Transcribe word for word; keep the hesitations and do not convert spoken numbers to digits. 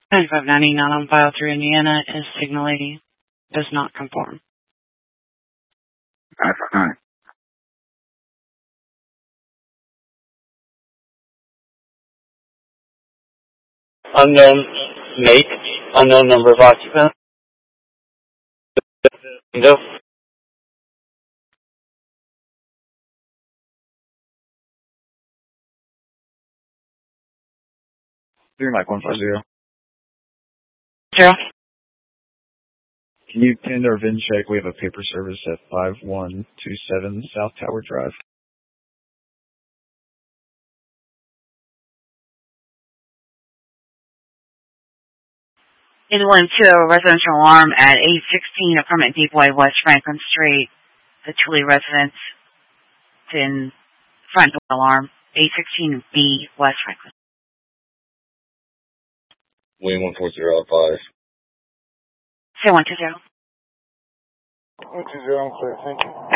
ninety-five ninety, not on file through Indiana, is Signal eighty. Does not conform. nine five nine. Unknown make, unknown number of occupants. Window. Three Mike one five zero. Zero. Can you pin our V I N check? We have a paper service at five one two seven South Tower Drive. It went to a residential alarm at eight sixteen Apartment Deepway, West Franklin Street. The Thule residence in front door alarm, eight sixteen B, West Franklin. Wing one four zero five. Say one two zero. one two zero, I'm clear, thank you.